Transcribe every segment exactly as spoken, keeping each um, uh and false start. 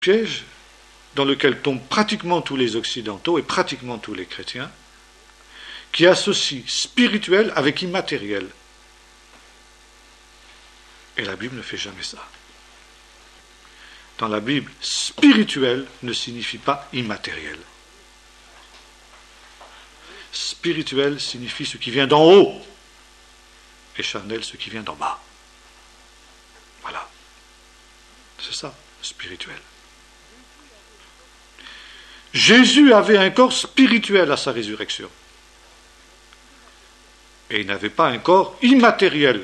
piège dans lequel tombent pratiquement tous les occidentaux et pratiquement tous les chrétiens, qui associe spirituel avec immatériel. Et la Bible ne fait jamais ça. Dans la Bible, spirituel ne signifie pas immatériel. Spirituel signifie ce qui vient d'en haut, et charnel ce qui vient d'en bas. Voilà. C'est ça, spirituel. Jésus avait un corps spirituel à sa résurrection. Et il n'avait pas un corps immatériel.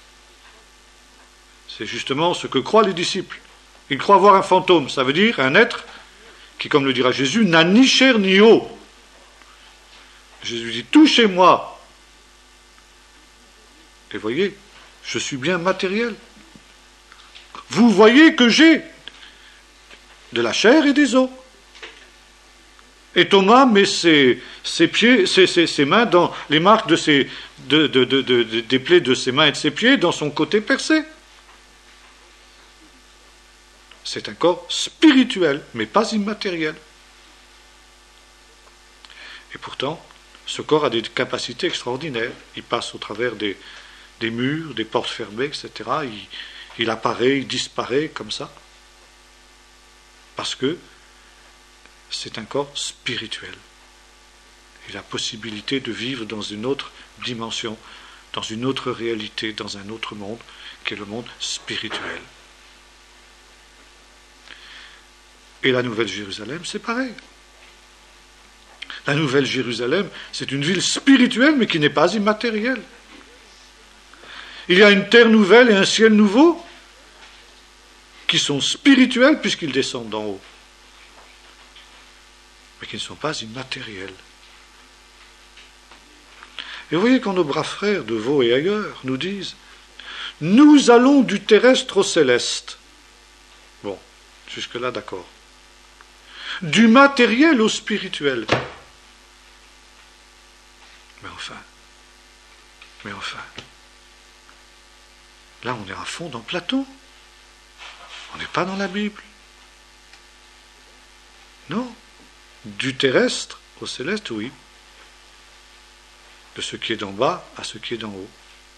C'est justement ce que croient les disciples. Ils croient voir un fantôme, ça veut dire un être qui, comme le dira Jésus, n'a ni chair ni eau. Jésus dit, touchez-moi. Et voyez, je suis bien matériel. Vous voyez que j'ai de la chair et des os. Et Thomas met ses, ses pieds, ses, ses, ses mains dans les marques de ses, de, de, de, de, de, des plaies de ses mains et de ses pieds dans son côté percé. C'est un corps spirituel, mais pas immatériel. Et pourtant, ce corps a des capacités extraordinaires. Il passe au travers des, des murs, des portes fermées, et cetera. Il, il apparaît, il disparaît comme ça. Parce que c'est un corps spirituel. Il a la possibilité de vivre dans une autre dimension, dans une autre réalité, dans un autre monde, qui est le monde spirituel. Et la Nouvelle Jérusalem, c'est pareil. La Nouvelle Jérusalem, c'est une ville spirituelle, mais qui n'est pas immatérielle. Il y a une terre nouvelle et un ciel nouveau qui sont spirituels puisqu'ils descendent d'en haut, mais qui ne sont pas immatériels. Et vous voyez quand nos braves frères de Vaud et ailleurs nous disent « Nous allons du terrestre au céleste ». Bon, jusque-là d'accord. Du matériel au spirituel. Mais enfin, mais enfin, là on est à fond dans Platon. On n'est pas dans la Bible. Non. Du terrestre au céleste, oui. De ce qui est d'en bas à ce qui est d'en haut.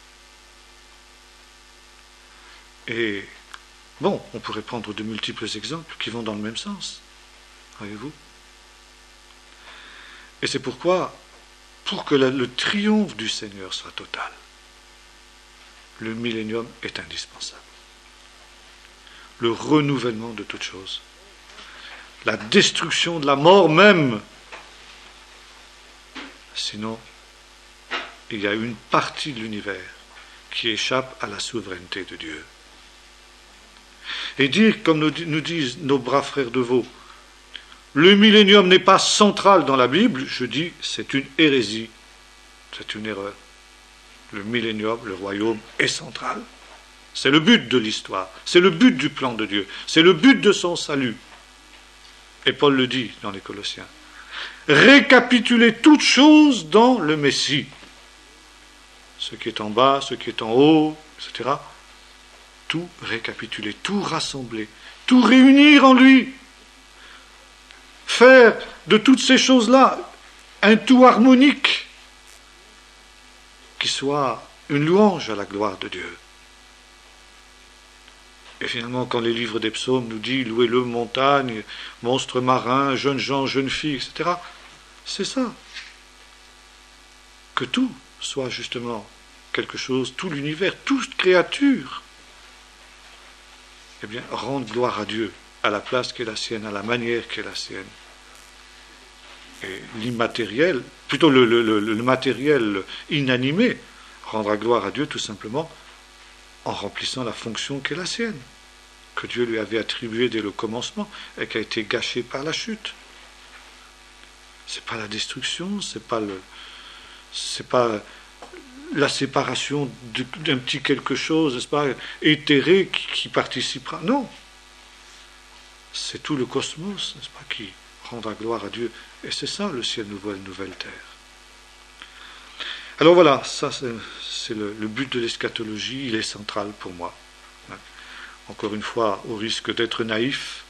Et, bon, on pourrait prendre de multiples exemples qui vont dans le même sens. Voyez-vous ? Et c'est pourquoi, pour que la, le triomphe du Seigneur soit total, le millénium est indispensable. Le renouvellement de toutes choses. La destruction de la mort même. Sinon, il y a une partie de l'univers qui échappe à la souveraineté de Dieu. Et dire, comme nous, nous disent nos braves frères de Vaud, le millénium n'est pas central dans la Bible, je dis, c'est une hérésie, c'est une erreur. Le millénium, le royaume, est central. C'est le but de l'histoire, c'est le but du plan de Dieu, c'est le but de son salut. Et Paul le dit dans les Colossiens. Récapituler toutes choses dans le Messie. Ce qui est en bas, ce qui est en haut, et cetera. Tout récapituler, tout rassembler, tout réunir en lui. Faire de toutes ces choses-là un tout harmonique qui soit une louange à la gloire de Dieu. Et finalement, quand les livres des psaumes nous disent « Louez-le, montagne, monstres marins, jeunes gens, jeunes filles, et cetera » c'est ça. Que tout soit justement quelque chose, tout l'univers, toute créature, eh bien, rende gloire à Dieu, à la place qui est la sienne, à la manière qui est la sienne. Et l'immatériel, plutôt le, le, le, le matériel inanimé, rendra gloire à Dieu tout simplement en remplissant la fonction qui est la sienne, que Dieu lui avait attribuée dès le commencement et qui a été gâchée par la chute. C'est pas la destruction, c'est pas le, c'est pas la séparation d'un petit quelque chose, n'est-ce pas, éthéré qui, qui participera. Non, c'est tout le cosmos, n'est-ce pas, qui rendra gloire à Dieu. Et c'est ça le ciel nouveau et la nouvelle terre. Alors voilà, ça c'est, c'est le, le but de l'eschatologie, il est central pour moi. Encore une fois, au risque d'être naïf,